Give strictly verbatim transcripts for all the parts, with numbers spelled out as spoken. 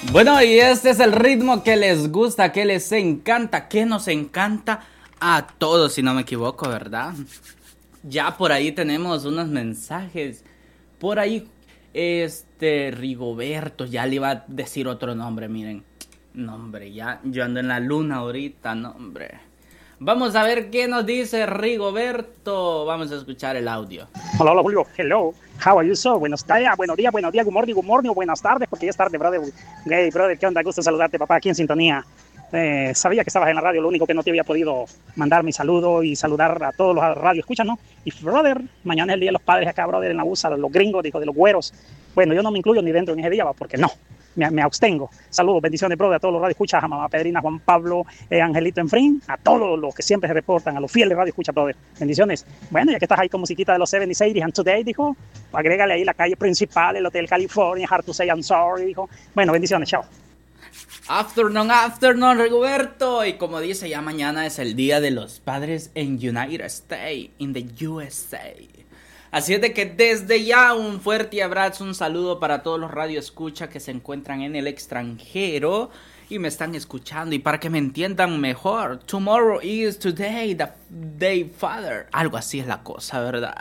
Bueno, y este es el ritmo que les gusta, que les encanta, que nos encanta a todos, si no me equivoco, ¿verdad? Ya por ahí tenemos unos mensajes. Por ahí, este, Rigoberto, ya le iba a decir otro nombre, miren. Nombre, ya, yo ando en la luna ahorita, nombre. Vamos a ver qué nos dice Rigoberto. Vamos a escuchar el audio. Hola, hola, Julio. Hello. How are you, sir? Buenos días, buenos días, buenos días, good morning, good morning, buenas tardes, porque ya es tarde, brother. Hey, brother, ¿qué onda? Gusto saludarte, papá, aquí en sintonía. Eh, sabía que estabas en la radio, lo único que no te había podido mandar mi saludo y saludar a todos los radios, escuchan, ¿no? Y, brother, mañana es el Día de los Padres acá, brother, en la U S A, los gringos, dijo, de los güeros. Bueno, yo no me incluyo ni dentro en ese día, porque no. Me, me abstengo. Saludos, bendiciones, brother, a todos los radio escuchas, a mamá Pedrina, Juan Pablo, eh, Angelito Enfrín, a todos los que siempre se reportan, a los fieles radio escucha, brother. Bendiciones. Bueno, ya que estás ahí con musiquita de los setenta, ochenta and Today, dijo, agrégale ahí la calle principal, el Hotel California, Hard to Say I'm Sorry, dijo. Bueno, bendiciones, chao. Afternoon, afternoon, Rigoberto. Y como dice, ya mañana es el Día de los Padres en United States, in the U S A. Así es de que desde ya un fuerte abrazo, un saludo para todos los radioescuchas que se encuentran en el extranjero y me están escuchando. Y para que me entiendan mejor, tomorrow is today, the day father. Algo así es la cosa, ¿verdad?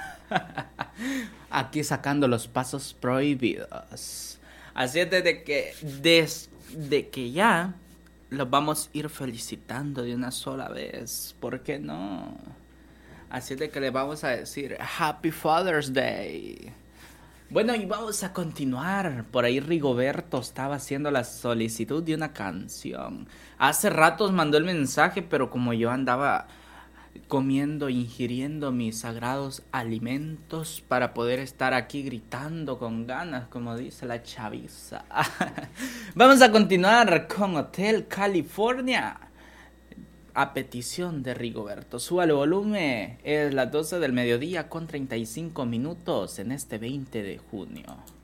Aquí sacando los pasos prohibidos. Así es de que desde que ya los vamos a ir felicitando de una sola vez. ¿Por qué no? Así de que le vamos a decir Happy Father's Day. Bueno, y vamos a continuar. Por ahí Rigoberto estaba haciendo la solicitud de una canción. Hace ratos mandó el mensaje, pero como yo andaba comiendo, ingiriendo mis sagrados alimentos para poder estar aquí gritando con ganas, como dice la chaviza. Vamos a continuar con Hotel California. A petición de Rigoberto, suba el volumen, es las doce del mediodía con treinta y cinco minutos en este veinte de junio.